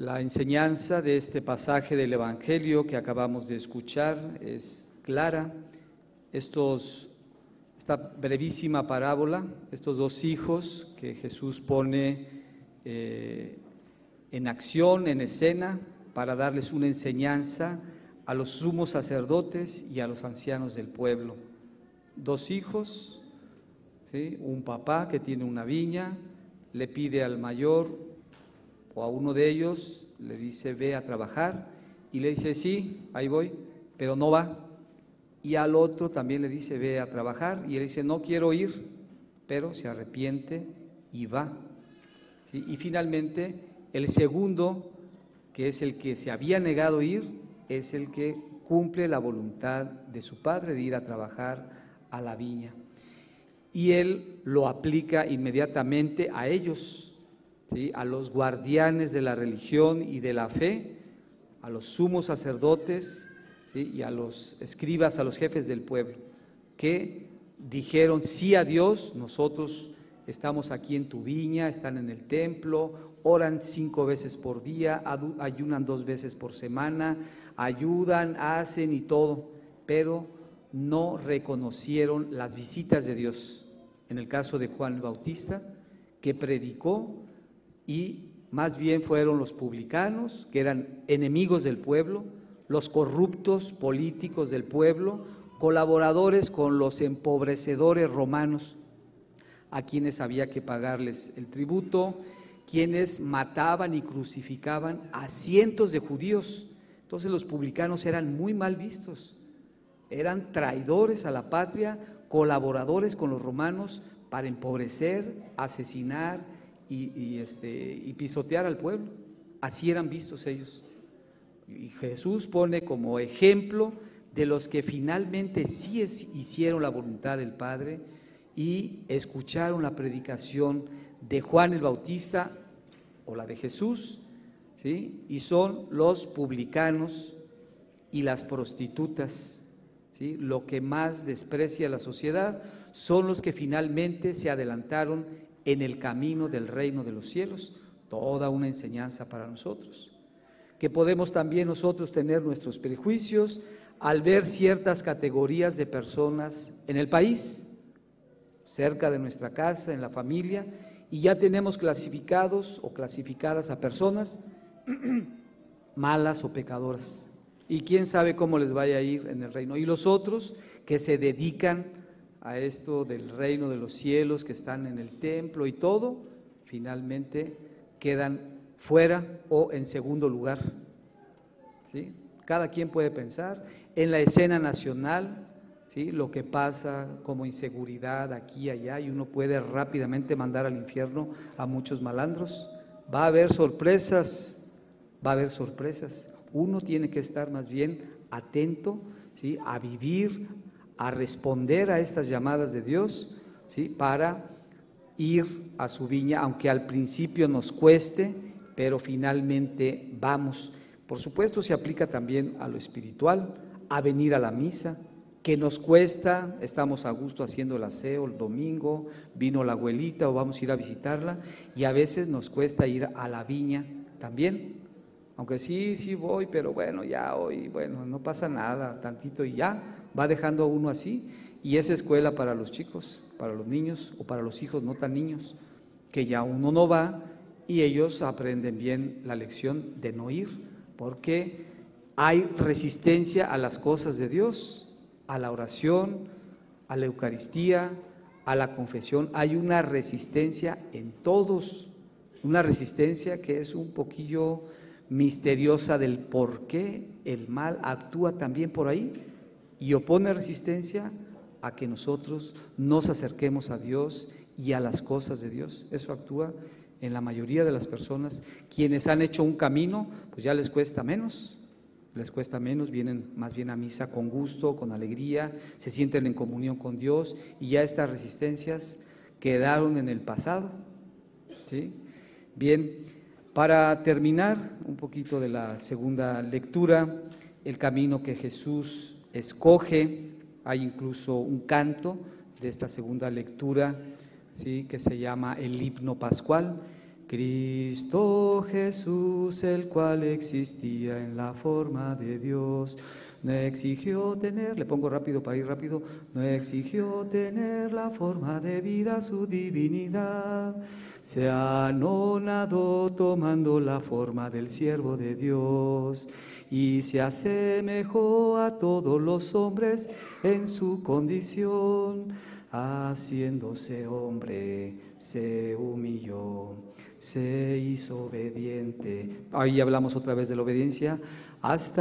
La enseñanza de este pasaje del Evangelio que acabamos de escuchar es clara. Esta brevísima parábola, estos dos hijos que Jesús pone en acción, en escena, para darles una enseñanza a los sumos sacerdotes y a los ancianos del pueblo. Dos hijos, ¿sí? Un papá que tiene una viña, le pide al mayor o a uno de ellos, le dice ve a trabajar, y le dice sí, ahí voy, pero no va. Y al otro también le dice ve a trabajar, y él dice no quiero ir, pero se arrepiente y va, ¿sí? Y finalmente el segundo, que es el que se había negado a ir, es el que cumple la voluntad de su padre de ir a trabajar a la viña. Y él lo aplica inmediatamente a ellos, ¿sí? A los guardianes de la religión y de la fe, a los sumos sacerdotes, ¿sí? Y a los escribas, a los jefes del pueblo, que dijeron sí a Dios. Nosotros estamos aquí en tu viña, están en el templo, oran 5 veces por día, ayunan 2 veces por semana, ayudan, hacen y todo, pero no reconocieron las visitas de Dios. En el caso de Juan el Bautista, que predicó, y más bien fueron los publicanos, que eran enemigos del pueblo, los corruptos políticos del pueblo, colaboradores con los empobrecedores romanos, a quienes había que pagarles el tributo, quienes mataban y crucificaban a cientos de judíos. Entonces los publicanos eran muy mal vistos, eran traidores a la patria, colaboradores con los romanos para empobrecer, asesinar y pisotear al pueblo. Así eran vistos ellos. Y Jesús pone como ejemplo de los que finalmente sí hicieron la voluntad del Padre y escucharon la predicación de Juan el Bautista o la de Jesús, ¿sí? Y son los publicanos y las prostitutas, ¿sí? Lo que más desprecia la sociedad son los que finalmente se adelantaron en el camino del reino de los cielos. Toda una enseñanza para nosotros, que podemos también nosotros tener nuestros prejuicios al ver ciertas categorías de personas en el país, cerca de nuestra casa, en la familia, y ya tenemos clasificados o clasificadas a personas malas o pecadoras, y quién sabe cómo les vaya a ir en el reino. Y los otros que se dedican a esto del reino de los cielos, que están en el templo y todo, finalmente quedan fuera o en segundo lugar, ¿sí? Cada quien puede pensar en la escena nacional, ¿sí? Lo que pasa como inseguridad aquí y allá, y uno puede rápidamente mandar al infierno a muchos malandros. Va a haber sorpresas, Uno tiene que estar más bien atento, ¿sí? A vivir, a responder a estas llamadas de Dios, ¿sí? Para ir a su viña, aunque al principio nos cueste, pero finalmente vamos. Por supuesto se aplica también a lo espiritual, a venir a la misa, que nos cuesta, estamos a gusto haciendo el aseo el domingo, vino la abuelita o vamos a ir a visitarla, y a veces nos cuesta ir a la viña también, aunque sí voy, pero bueno, ya hoy, bueno, no pasa nada, tantito y ya, va dejando a uno así. Y es escuela para los chicos, para los niños o para los hijos no tan niños, que ya uno no va y ellos aprenden bien la lección de no ir, porque hay resistencia a las cosas de Dios, a la oración, a la Eucaristía, a la confesión. Hay una resistencia en todos, una resistencia que es un poquillo misteriosa del por qué el mal actúa también por ahí y opone resistencia a que nosotros nos acerquemos a Dios y a las cosas de Dios. Eso actúa en la mayoría de las personas. Quienes han hecho un camino, pues ya les cuesta menos, vienen más bien a misa con gusto, con alegría, se sienten en comunión con Dios, y ya estas resistencias quedaron en el pasado, ¿sí? Bien, para terminar un poquito de la segunda lectura, el camino que Jesús escoge, hay incluso un canto de esta segunda lectura, ¿sí? Que se llama el himno pascual, Cristo Jesús, el cual existía en la forma de Dios, no exigió tener, le pongo rápido para ir rápido, no exigió tener la forma debida a su divinidad. Se anonadó tomando la forma del siervo de Dios y se asemejó a todos los hombres en su condición. Haciéndose hombre, se humilló, se hizo obediente. Ahí hablamos otra vez de la obediencia, hasta